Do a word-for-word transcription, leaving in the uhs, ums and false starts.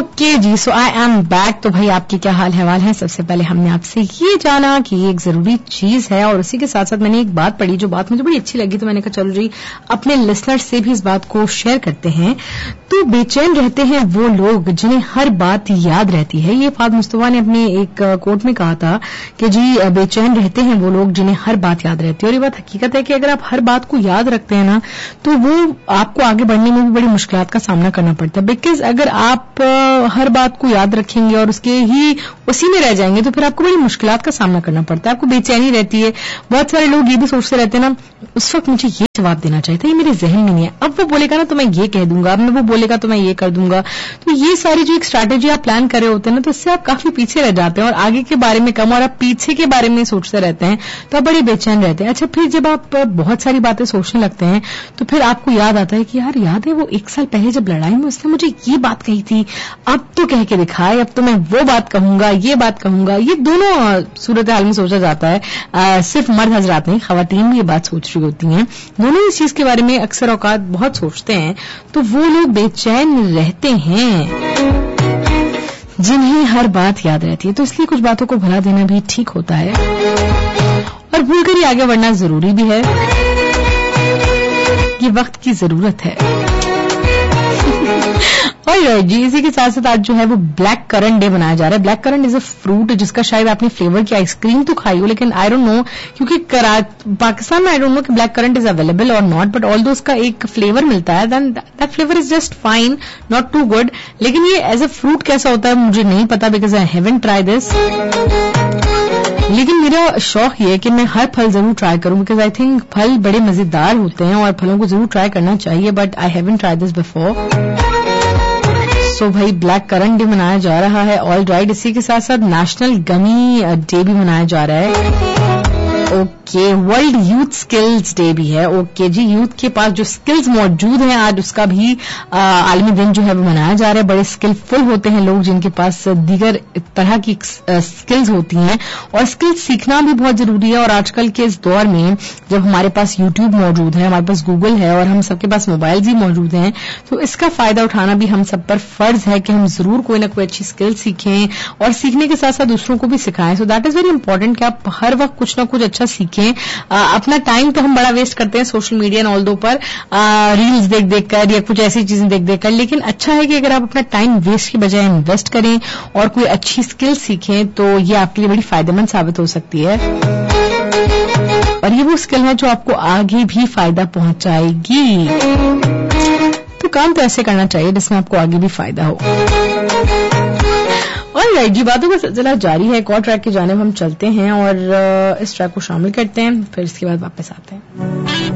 Okay ji, so I am back. तो भाई आपके क्या हाल हवाल है? सबसे पहले हमने आपसे ये जाना कि ये एक जरूरी चीज है, और उसी के साथ साथ मैंने एक बात पढ़ी जो बात मुझे बड़ी अच्छी लगी, तो मैंने कहा चलो जी अपने लिसनर्स से भी इस बात को शेयर करते हैं। तो बेचैन रहते हैं वो लोग जिन्हें हर बात याद रहती है। ये फाद मुस्तफा ने अपने एक कोट में कहा था कि जी बेचैन रहते हैं वो लोग जिन्हें हर बात याद रहती है। और ये बात हकीकत है कि अगर आप हर बात को याद रखते हैं ना, तो वो आपको आगे बढ़ने में भी बड़ी मुश्किलात का सामना करना पड़ता है। बिकॉज अगर आप हर बात को याद रखेंगे और उसके ही उसी में रह जाएंगे, तो फिर आपको बड़ी मुश्किलात का सामना करना पड़ता है, आपको बेचैनी रहती है। बहुत सारे लोग ये भी सोचते रहते हैं ना, उस वक्त मुझे ये जवाब देना चाहिए था, ये मेरे जहन में नहीं है, अब वो बोलेगा ना तो मैं ये कह दूंगा, अब मैं वो बोलेगा तो मैं ये कर दूंगा। तो ये सारी जो एक स्ट्रैटेजी आप प्लान कर रहे होते हैं ना, तो इससे आप काफी पीछे रह जाते हैं और आगे के बारे में कम और आप पीछे के बारे में सोचते रहते हैं, तो आप बड़े बेचैन रहते हैं। अच्छा, फिर जब आप बहुत सारी बातें सोचने लगते हैं तो फिर आपको याद आता है कि यार याद है वो एक साल पहले जब लड़ाई में उसने मुझे ये बात कही थी, अब तो कह के दिखाए, अब तो मैं वो बात कहूंगा, ये बात कहूंगा। ये दोनों सूरत हाल में सोचा जाता है। आ, सिर्फ मर्द हजरात नहीं, खवातीन भी ये बात सोच रही होती हैं, दोनों इस चीज के बारे में अक्सर औकात बहुत सोचते हैं। तो वो लोग बेचैन रहते हैं जिन्हें हर बात याद रहती है। तो इसलिए कुछ बातों को भुला देना भी ठीक होता है और भूलकर ही आगे बढ़ना जरूरी भी है। ये वक्त की जरूरत है। और जी इसी के साथ साथ आज जो है वो ब्लैक करंट डे मनाया जा रहा है। Black currant is a fruit जिसका शायद आपने फ्लेवर की आइसक्रीम तो खाई हो, लेकिन आई डोंट नो, क्योंकि पाकिस्तान में आई डोंट नो कि ब्लैक करंट इज अवेलेबल और नॉट, बट ऑल दो उसका एक फ्लेवर मिलता है, then that flavour is just fine, not to good. लेकिन ये एज अ फ्रूट कैसा होता है मुझे नहीं पता, because I haven't try this. लेकिन मेरा शौक ये है कि मैं हर फल जरूर ट्राई करूं, बिकॉज आई थिंक फल बड़े मजेदार होते हैं और फलों को जरूर ट्राई करना चाहिए, but I haven't try this before. सो भाई ब्लैक करंट डे मनाया जा रहा है। ऑल राइट, इसी के साथ साथ नेशनल गमी डे भी मनाया जा रहा है। Okay, world youth skills day भी है। ओके जी, यूथ के पास जो स्किल्स मौजूद हैं आज उसका भी आलमी दिन जो है वो मनाया जा रहा है। बड़े स्किलफुल होते हैं लोग जिनके पास दीगर तरह की स्किल्स होती हैं, और स्किल्स सीखना भी बहुत जरूरी है। और आजकल के इस दौर में जब हमारे पास यूट्यूब मौजूद है, हमारे पास गूगल है और हम सबके पास मोबाइल भी मौजूद हैं, तो इसका फायदा उठाना भी हम सब पर फर्ज है कि हम जरूर कोई ना कोई अच्छी स्किल सीखें और सीखने के साथ साथ दूसरों को भी सिखाएं। So that is very important कि आप हर वक्त कुछ ना कुछ अच्छा सीखें। आ, अपना टाइम तो हम बड़ा वेस्ट करते हैं सोशल मीडिया एंड ऑल दो पर, आ, रील्स देख देख कर या कुछ ऐसी चीजें देख देख कर, लेकिन अच्छा है कि अगर आप अपना टाइम वेस्ट की बजाय इन्वेस्ट करें और कोई अच्छी स्किल सीखें, तो ये आपके लिए बड़ी फायदेमंद साबित हो सकती है। और ये वो स्किल है जो आपको आगे भी फायदा पहुंचाएगी। तो काम तो ऐसे करना चाहिए जिसमें आपको आगे भी फायदा हो। और राइट जी, बातों का सिलसिला जारी है। एक और ट्रैक की जानिब हम चलते हैं और इस ट्रैक को शामिल करते हैं, फिर इसके बाद वापस आते हैं।